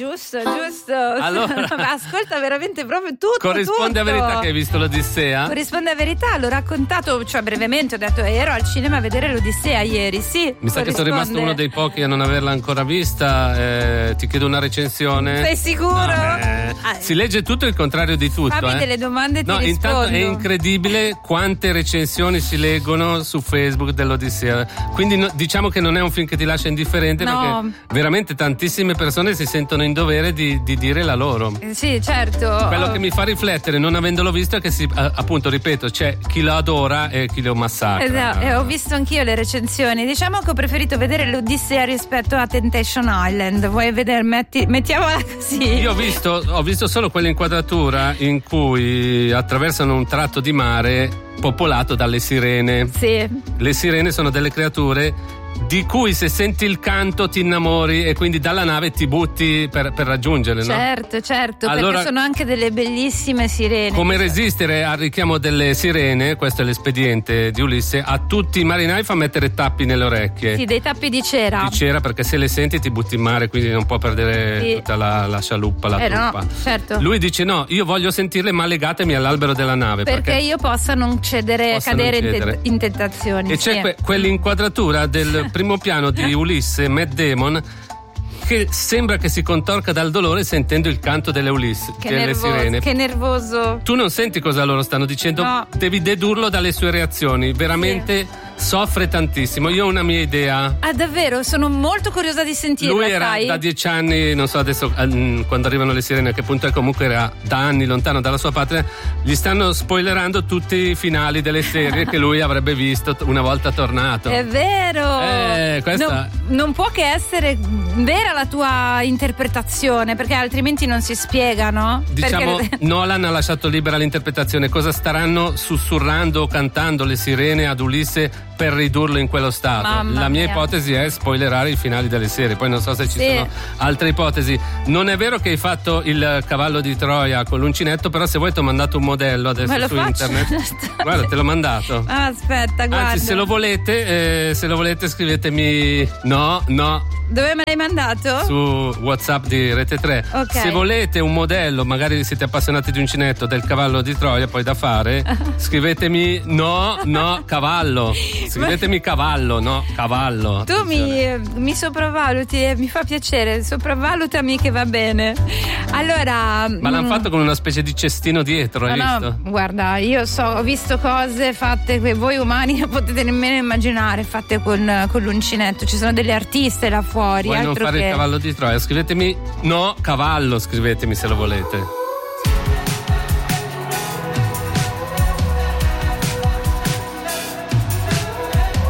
giusto. Allora, ascolta veramente proprio tutto. Corrisponde a verità che hai visto l'Odissea? Corrisponde a verità, l'ho raccontato, cioè brevemente, ho detto ero al cinema a vedere l'Odissea ieri, sì. Mi sa che sono rimasto uno dei pochi a non averla ancora vista, ti chiedo una recensione. Sei sicuro? Si legge tutto il contrario di tutto. Fammi delle domande e ti rispondo. Intanto è incredibile quante recensioni si leggono su Facebook dell'Odissea, quindi diciamo che non è un film che ti lascia indifferente, perché veramente tantissime persone si sentono in dovere di dire la loro. Sì, certo. Quello che mi fa riflettere, non avendolo visto, è che appunto, ripeto, c'è chi lo adora e chi lo massacra. Esatto, e ho visto anch'io le recensioni. Diciamo che ho preferito vedere l'Odissea rispetto a Temptation Island. Vuoi vedere? Mettiamola così. Io ho visto solo quell'inquadratura in cui attraversano un tratto di mare popolato dalle sirene. Sì. Le sirene sono delle creature di cui, se senti il canto, ti innamori e quindi dalla nave ti butti per raggiungerle, no? Certo, allora, perché sono anche delle bellissime sirene. Come resistere al richiamo delle sirene, questo è l'espediente di Ulisse, a tutti i marinai fa mettere tappi nelle orecchie. Sì, dei tappi di cera. Di cera, perché se le senti ti butti in mare, quindi non può perdere tutta la scialuppa, la truppa. No, certo. Lui dice no, io voglio sentirle, ma legatemi all'albero della nave. Perché io possa non cadere in tentazioni. E c'è quell'inquadratura del primo piano di Ulisse, Matt Damon, che sembra che si contorca dal dolore sentendo il canto delle sirene. Che nervoso. Tu non senti cosa loro stanno dicendo, no. Devi dedurlo dalle sue reazioni. Veramente soffre tantissimo. Io ho una mia idea. Ah, davvero? Sono molto curiosa di sentirla. Lui era da 10 anni, non so adesso quando arrivano le sirene a che punto è, comunque era da anni lontano dalla sua patria. Gli stanno spoilerando tutti i finali delle serie che lui avrebbe visto una volta tornato. È vero. Questa... non può che essere vera la tua interpretazione, perché altrimenti non si spiega, no? Diciamo, Nolan ha lasciato libera l'interpretazione. Cosa staranno sussurrando o cantando le sirene ad Ulisse per ridurlo in quello stato? La mia ipotesi è spoilerare i finali delle serie. Poi non so se ci sono altre ipotesi. Non è vero che hai fatto il cavallo di Troia con l'uncinetto, però se vuoi ti ho mandato un modello adesso su internet. Guarda, te l'ho mandato. Aspetta, guarda. Anzi, se lo volete scrivetemi no. Dove me l'hai mandato? Su WhatsApp di Rete 3. Okay. Se volete un modello, magari siete appassionati di uncinetto, del cavallo di Troia, poi da fare, scrivetemi no, cavallo. Scrivetemi cavallo, no, cavallo. Tu mi sopravvaluti, mi fa piacere, sopravvalutami che va bene. Allora. Ma l'hanno fatto con una specie di cestino dietro, hai visto? No, guarda, io ho visto cose fatte che voi umani non potete nemmeno immaginare, fatte con l'uncinetto. Ci sono delle artiste là fuori. Vuoi non fare il cavallo di Troia? Scrivetemi no, cavallo, scrivetemi se lo volete.